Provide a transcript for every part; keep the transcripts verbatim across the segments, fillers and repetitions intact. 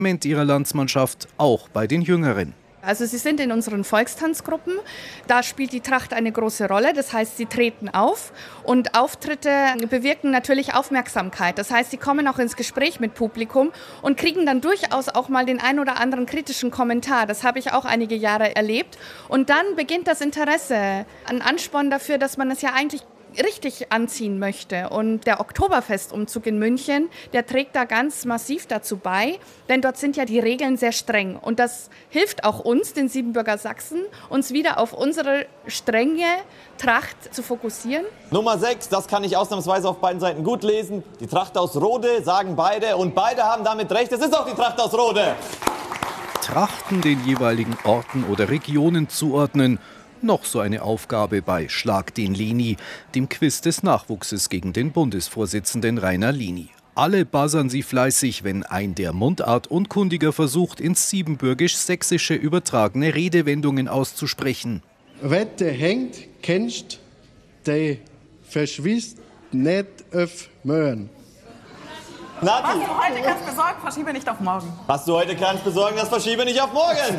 ihrer Landsmannschaft auch bei den Jüngeren. Also sie sind in unseren Volkstanzgruppen, da spielt die Tracht eine große Rolle, das heißt, sie treten auf und Auftritte bewirken natürlich Aufmerksamkeit. Das heißt, sie kommen auch ins Gespräch mit Publikum und kriegen dann durchaus auch mal den ein oder anderen kritischen Kommentar. Das habe ich auch einige Jahre erlebt und dann beginnt das Interesse, ein Ansporn dafür, dass man es ja eigentlich richtig anziehen möchte. Und der Oktoberfestumzug in München, der trägt da ganz massiv dazu bei, denn dort sind ja die Regeln sehr streng. Und das hilft auch uns, den Siebenbürger Sachsen, uns wieder auf unsere strenge Tracht zu fokussieren. Nummer sechs, das kann ich ausnahmsweise auf beiden Seiten gut lesen. Die Tracht aus Rode, sagen beide. Und beide haben damit recht, es ist auch die Tracht aus Rode. Trachten den jeweiligen Orten oder Regionen zuordnen. Noch so eine Aufgabe bei Schlag den Lini, dem Quiz des Nachwuchses gegen den Bundesvorsitzenden Rainer Lini. Alle buzzern sie fleißig, wenn ein der Mundart-Unkundiger versucht, ins Siebenbürgisch-Sächsische übertragene Redewendungen auszusprechen. Wette hängt, kennst, de verschwist net öf möen. Was du heute kannst besorgen, verschiebe nicht auf morgen. Was du heute kannst besorgen, das verschiebe nicht auf morgen.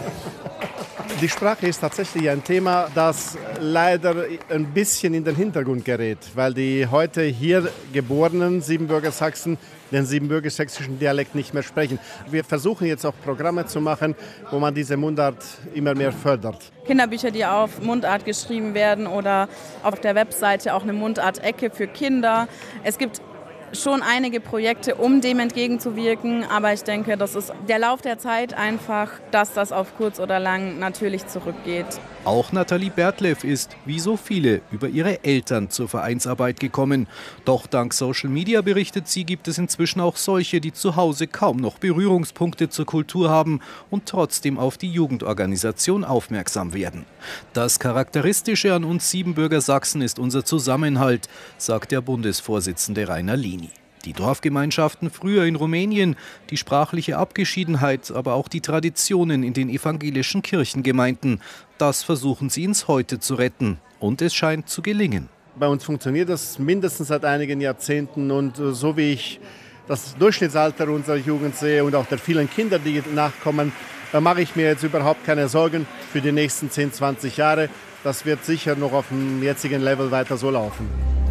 Die Sprache ist tatsächlich ein Thema, das leider ein bisschen in den Hintergrund gerät, weil die heute hier geborenen Siebenbürger Sachsen den siebenbürgisch-sächsischen Dialekt nicht mehr sprechen. Wir versuchen jetzt auch Programme zu machen, wo man diese Mundart immer mehr fördert. Kinderbücher, die auf Mundart geschrieben werden oder auf der Webseite auch eine Mundart-Ecke für Kinder. Es gibt schon einige Projekte, um dem entgegenzuwirken, aber ich denke, das ist der Lauf der Zeit einfach, dass das auf kurz oder lang natürlich zurückgeht. Auch Nathalie Bertleff ist, wie so viele, über ihre Eltern zur Vereinsarbeit gekommen. Doch dank Social Media, berichtet sie, gibt es inzwischen auch solche, die zu Hause kaum noch Berührungspunkte zur Kultur haben und trotzdem auf die Jugendorganisation aufmerksam werden. Das Charakteristische an uns Siebenbürger Sachsen ist unser Zusammenhalt, sagt der Bundesvorsitzende Rainer Lini. Die Dorfgemeinschaften früher in Rumänien, die sprachliche Abgeschiedenheit, aber auch die Traditionen in den evangelischen Kirchengemeinden, das versuchen sie ins Heute zu retten. Und es scheint zu gelingen. Bei uns funktioniert das mindestens seit einigen Jahrzehnten und so wie ich das Durchschnittsalter unserer Jugend sehe und auch der vielen Kinder, die nachkommen, da mache ich mir jetzt überhaupt keine Sorgen für die nächsten zehn, zwanzig Jahre. Das wird sicher noch auf dem jetzigen Level weiter so laufen.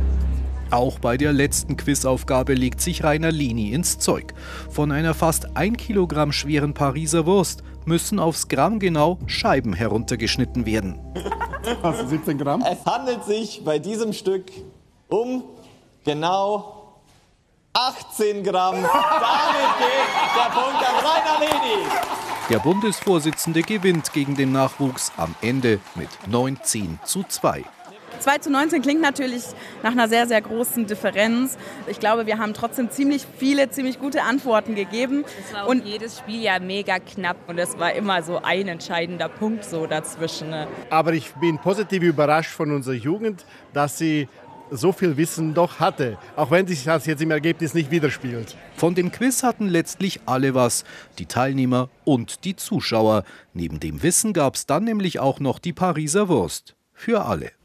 Auch bei der letzten Quizaufgabe legt sich Rainer Lini ins Zeug. Von einer fast ein Kilogramm schweren Pariser Wurst müssen aufs Gramm genau Scheiben heruntergeschnitten werden. Also siebzehn Gramm? Es handelt sich bei diesem Stück um genau achtzehn Gramm. Damit geht der Punkt an Rainer Lini. Der Bundesvorsitzende gewinnt gegen den Nachwuchs am Ende mit neunzehn zu zwei. zwei zu neunzehn klingt natürlich nach einer sehr, sehr großen Differenz. Ich glaube, wir haben trotzdem ziemlich viele, ziemlich gute Antworten gegeben. Es war und jedes Spiel ja mega knapp und es war immer so ein entscheidender Punkt so dazwischen. Ne? Aber ich bin positiv überrascht von unserer Jugend, dass sie so viel Wissen doch hatte, auch wenn sich das jetzt im Ergebnis nicht widerspiegelt. Von dem Quiz hatten letztlich alle was, die Teilnehmer und die Zuschauer. Neben dem Wissen gab es dann nämlich auch noch die Pariser Wurst. Für alle.